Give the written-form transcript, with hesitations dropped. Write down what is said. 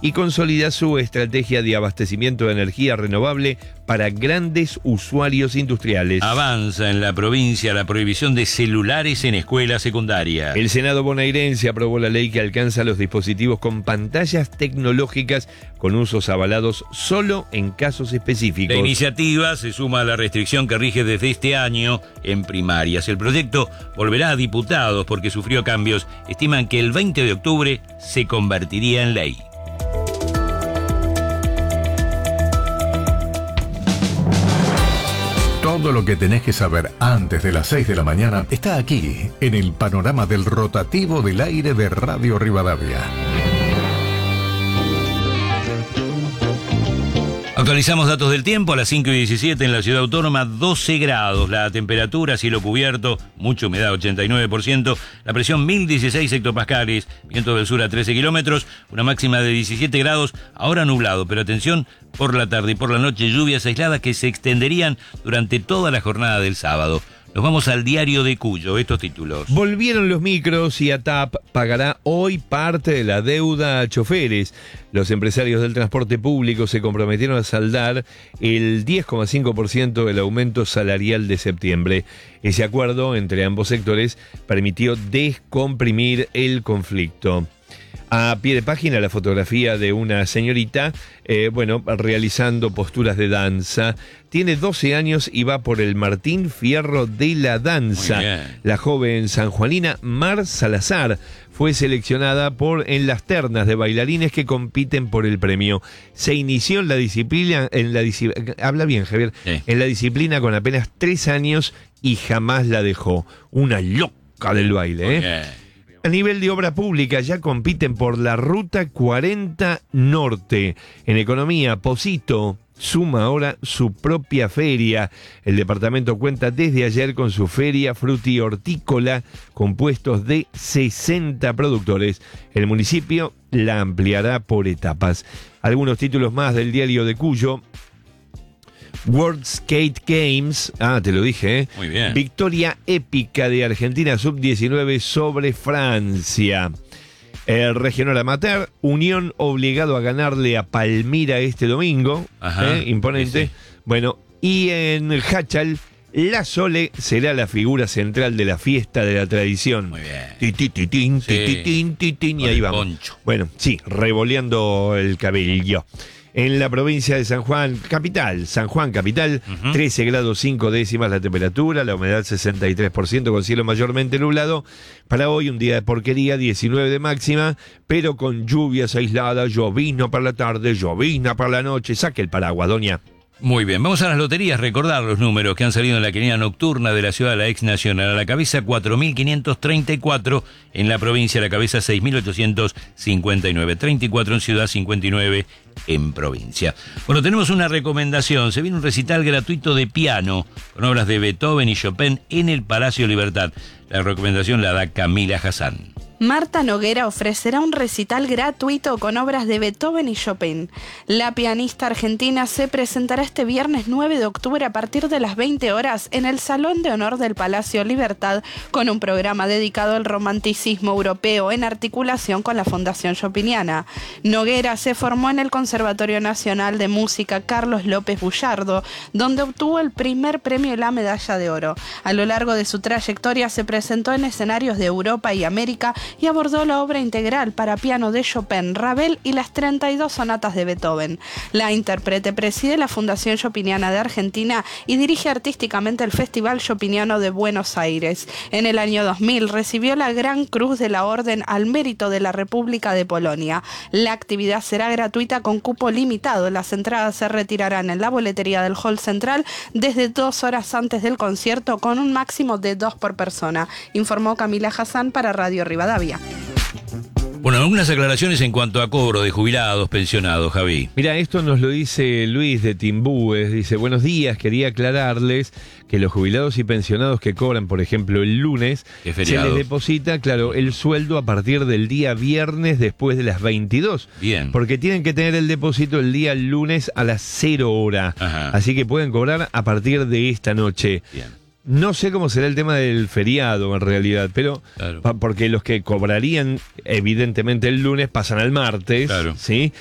y consolida su estrategia de abastecimiento de energía renovable para grandes usuarios industriales. Avanza en la provincia la prohibición de celulares en escuelas secundarias. El Senado bonaerense aprobó la ley que alcanza los dispositivos con pantallas tecnológicas con usos avalados solo en casos específicos. La iniciativa se suma a la restricción que rige desde este año en primarias. El proyecto volverá a diputados porque sufrió cambios. Estiman que el 20 de octubre se convertiría en ley. Todo lo que tenés que saber antes de las 6 de la mañana está aquí, en el panorama del rotativo del aire de Radio Rivadavia. Actualizamos datos del tiempo a las 5:17 en la ciudad autónoma, 12 grados, la temperatura, cielo cubierto, mucha humedad, 89%, la presión 1016 hectopascales, viento del sur a 13 kilómetros, una máxima de 17 grados, ahora nublado, pero atención, por la tarde y por la noche lluvias aisladas que se extenderían durante toda la jornada del sábado. Nos vamos al diario de Cuyo, estos títulos. Volvieron los micros y ATAP pagará hoy parte de la deuda a choferes. Los empresarios del transporte público se comprometieron a saldar el 10,5% del aumento salarial de septiembre. Ese acuerdo entre ambos sectores permitió descomprimir el conflicto. A pie de página la fotografía de una señorita, realizando posturas de danza. Tiene 12 años y va por el Martín Fierro de la danza. La joven sanjuanina Mar Salazar fue seleccionada en las ternas de bailarines que compiten por el premio. Se inició en la disciplina, habla bien, Javier, en la disciplina con apenas 3 años y jamás la dejó. Una loca del baile, A nivel de obra pública ya compiten por la Ruta 40 Norte. En economía, Posito suma ahora su propia feria. El departamento cuenta desde ayer con su feria frutihortícola con puestos de 60 productores. El municipio la ampliará por etapas. Algunos títulos más del diario de Cuyo. World Skate Games, te lo dije, Muy bien. Victoria épica de Argentina Sub-19 sobre Francia. El regional amateur, Unión obligado a ganarle a Palmira este domingo, imponente. Sí. Bueno, y en Hachal, la Sole será la figura central de la fiesta de la tradición. Muy bien. Y ahí vamos. Poncho. Bueno, sí, revoleando el cabello. En la provincia de San Juan Capital, 13 grados 5 décimas la temperatura, la humedad 63% con cielo mayormente nublado. Para hoy un día de porquería, 19 de máxima, pero con lluvias aisladas, llovizna para la tarde, llovizna para la noche. Saque el paraguas, doña. Muy bien, vamos a las loterías, recordar los números que han salido en la quiniela nocturna de la ciudad de la ex nacional. A la cabeza 4.534, en la provincia a la cabeza 6.859, 34 en ciudad, 59 en provincia. Bueno, tenemos una recomendación, se viene un recital gratuito de piano con obras de Beethoven y Chopin en el Palacio Libertad. La recomendación la da Camila Hassan. Marta Noguera ofrecerá un recital gratuito con obras de Beethoven y Chopin. La pianista argentina se presentará este viernes 9 de octubre a partir de las 20 horas en el Salón de Honor del Palacio Libertad con un programa dedicado al romanticismo europeo en articulación con la Fundación Chopiniana. Noguera se formó en el Conservatorio Nacional de Música Carlos López Bullardo, donde obtuvo el primer premio y la medalla de oro. A lo largo de su trayectoria se presentó en escenarios de Europa y América y abordó la obra integral para piano de Chopin, Ravel y las 32 sonatas de Beethoven. La intérprete preside la Fundación Chopiniana de Argentina y dirige artísticamente el Festival Chopiniano de Buenos Aires. En el año 2000 recibió la Gran Cruz de la Orden al Mérito de la República de Polonia. La actividad será gratuita con cupo limitado. Las entradas se retirarán en la boletería del Hall Central desde 2 horas antes del concierto con un máximo de 2 por persona, informó Camila Hassan para Radio Rivadavia. Bueno, algunas aclaraciones en cuanto a cobro de jubilados, pensionados, Javi. Mira, esto nos lo dice Luis de Timbúes. Dice, buenos días, quería aclararles que los jubilados y pensionados que cobran, por ejemplo, el lunes, se les deposita, el sueldo a partir del día viernes después de las 22. Bien. Porque tienen que tener el depósito el día lunes a las 0 horas. Así que pueden cobrar a partir de esta noche. Bien. No sé cómo será el tema del feriado en realidad, pero porque los que cobrarían evidentemente el lunes pasan al martes, ¿sí?